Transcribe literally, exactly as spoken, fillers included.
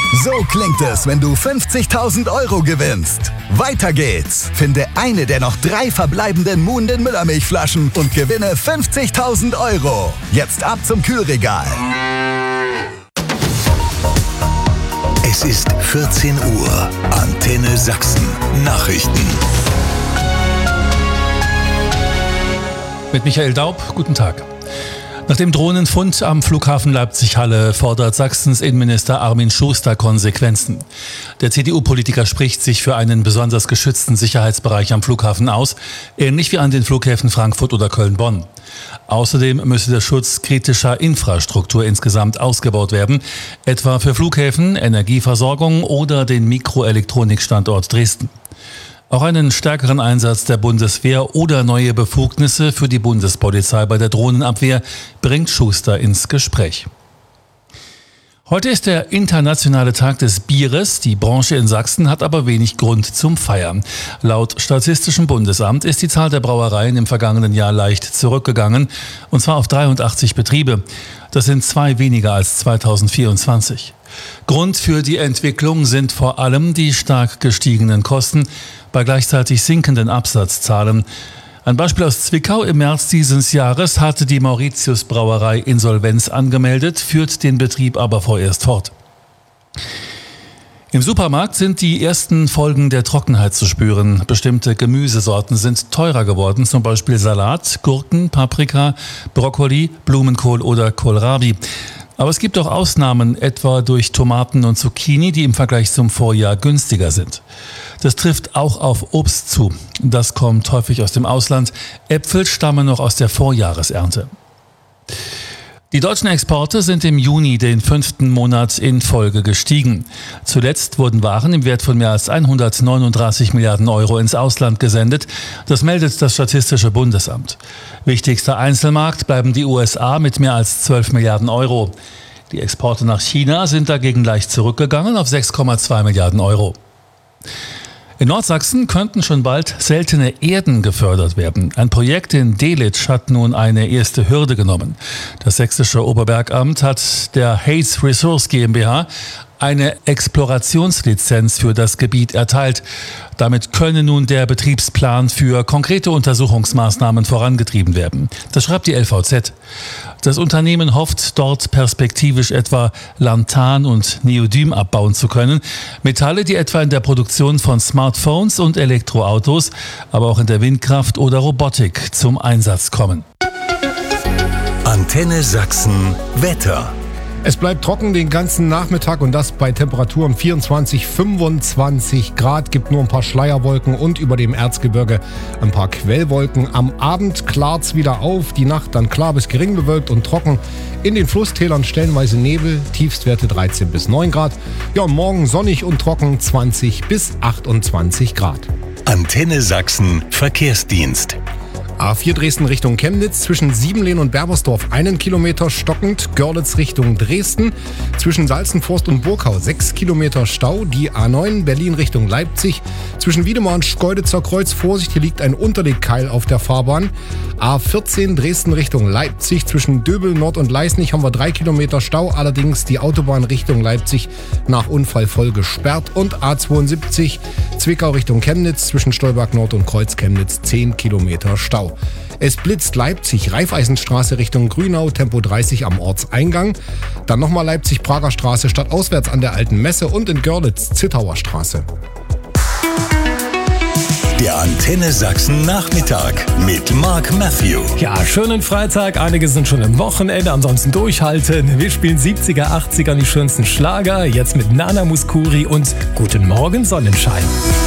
So klingt es, wenn du fünfzigtausend Euro gewinnst. Weiter geht's. Finde eine der noch drei verbleibenden Muhnden Müllermilchflaschen und gewinne fünfzigtausend Euro. Jetzt ab zum Kühlregal. Es ist vierzehn Uhr. Antenne Sachsen. Nachrichten. Mit Michael Daub, guten Tag. Nach dem Drohnenfund am Flughafen Leipzig-Halle fordert Sachsens Innenminister Armin Schuster Konsequenzen. Der C D U-Politiker spricht sich für einen besonders geschützten Sicherheitsbereich am Flughafen aus, ähnlich wie an den Flughäfen Frankfurt oder Köln-Bonn. Außerdem müsse der Schutz kritischer Infrastruktur insgesamt ausgebaut werden, etwa für Flughäfen, Energieversorgung oder den Mikroelektronikstandort Dresden. Auch einen stärkeren Einsatz der Bundeswehr oder neue Befugnisse für die Bundespolizei bei der Drohnenabwehr bringt Schuster ins Gespräch. Heute ist der internationale Tag des Bieres. Die Branche in Sachsen hat aber wenig Grund zum Feiern. Laut Statistischem Bundesamt ist die Zahl der Brauereien im vergangenen Jahr leicht zurückgegangen, und zwar auf dreiundachtzig Betriebe. Das sind zwei weniger als zweitausendvierundzwanzig. Grund für die Entwicklung sind vor allem die stark gestiegenen Kosten bei gleichzeitig sinkenden Absatzzahlen. Ein Beispiel aus Zwickau: Im März dieses Jahres hatte die Mauritius Brauerei Insolvenz angemeldet, führt den Betrieb aber vorerst fort. Im Supermarkt sind die ersten Folgen der Trockenheit zu spüren. Bestimmte Gemüsesorten sind teurer geworden, zum Beispiel Salat, Gurken, Paprika, Brokkoli, Blumenkohl oder Kohlrabi. Aber es gibt auch Ausnahmen, etwa durch Tomaten und Zucchini, die im Vergleich zum Vorjahr günstiger sind. Das trifft auch auf Obst zu. Das kommt häufig aus dem Ausland. Äpfel stammen noch aus der Vorjahresernte. Die deutschen Exporte sind im Juni den fünften Monat in Folge gestiegen. Zuletzt wurden Waren im Wert von mehr als hundertneununddreißig Milliarden Euro ins Ausland gesendet. Das meldet das Statistische Bundesamt. Wichtigster Einzelmarkt bleiben die U S A mit mehr als zwölf Milliarden Euro. Die Exporte nach China sind dagegen leicht zurückgegangen auf sechs Komma zwei Milliarden Euro. In Nordsachsen könnten schon bald seltene Erden gefördert werden. Ein Projekt in Delitzsch hat nun eine erste Hürde genommen. Das sächsische Oberbergamt hat der Hayes Resource GmbH eine Explorationslizenz für das Gebiet erteilt. Damit könne nun der Betriebsplan für konkrete Untersuchungsmaßnahmen vorangetrieben werden. Das schreibt die L V Z. Das Unternehmen hofft, dort perspektivisch etwa Lanthan und Neodym abbauen zu können. Metalle, die etwa in der Produktion von Smartphones und Elektroautos, aber auch in der Windkraft oder Robotik zum Einsatz kommen. Antenne Sachsen Wetter. Es bleibt trocken den ganzen Nachmittag und das bei Temperaturen vierundzwanzig, fünfundzwanzig Grad. Gibt nur ein paar Schleierwolken und über dem Erzgebirge ein paar Quellwolken. Am Abend klart's wieder auf, die Nacht dann klar bis gering bewölkt und trocken. In den Flusstälern stellenweise Nebel, Tiefstwerte dreizehn bis neun Grad. Ja, und morgen sonnig und trocken, zwanzig bis achtundzwanzig Grad. Antenne Sachsen Verkehrsdienst. A vier Dresden Richtung Chemnitz, zwischen Siebenlehn und Berbersdorf einen Kilometer stockend. Görlitz Richtung Dresden, zwischen Salzenforst und Burgau sechs Kilometer Stau. Die A neun Berlin Richtung Leipzig, zwischen Wiedemar und Schkeuditzer Kreuz. Vorsicht, hier liegt ein Unterlegkeil auf der Fahrbahn. A vierzehn Dresden Richtung Leipzig, zwischen Döbel Nord und Leisnig haben wir drei Kilometer Stau. Allerdings die Autobahn Richtung Leipzig nach Unfall voll gesperrt. Und A zweiundsiebzig Zwickau Richtung Chemnitz, zwischen Stolberg Nord und Kreuz Chemnitz zehn Kilometer Stau. Es blitzt Leipzig, Raiffeisenstraße Richtung Grünau, Tempo dreißig am Ortseingang. Dann nochmal Leipzig-Prager Straße stadtauswärts an der Alten Messe und in Görlitz, Zittauer Straße. Der Antenne Sachsen Nachmittag mit Mark Matthew. Ja, schönen Freitag. Einige sind schon im Wochenende, ansonsten durchhalten. Wir spielen siebziger, achtziger die schönsten Schlager. Jetzt mit Nana Mouskouri und Guten Morgen Sonnenschein.